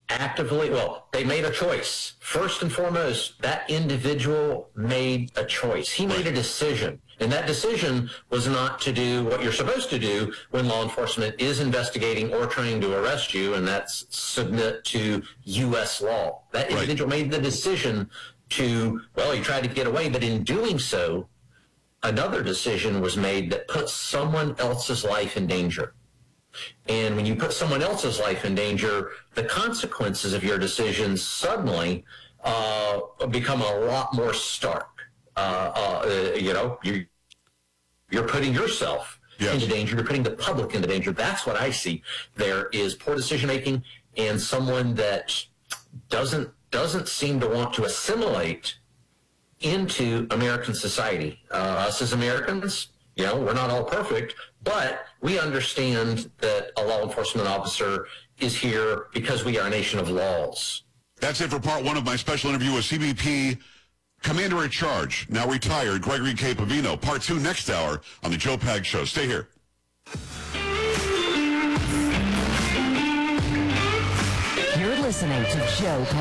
actively, well, they made a choice. First and foremost, that individual made a choice. He made a decision. And that decision was not to do what you're supposed to do when law enforcement is investigating or trying to arrest you, and that's submit to U.S. law. That individual made the decision to, well, he tried to get away, but in doing so, another decision was made that put someone else's life in danger. And when you put someone else's life in danger, the consequences of your decisions suddenly become a lot more stark. You're putting yourself into danger. You're putting the public into danger. That's what I see. There is poor decision making and someone that doesn't seem to want to assimilate into American society. Us as Americans, we're not all perfect, but we understand that a law enforcement officer is here because we are a nation of laws. That's it for part one of my special interview with CBP Commander-in-Charge, now retired, Gregory K. Pavino. Part two next hour on the Joe Pags Show. Stay here. You're listening to Joe Pags.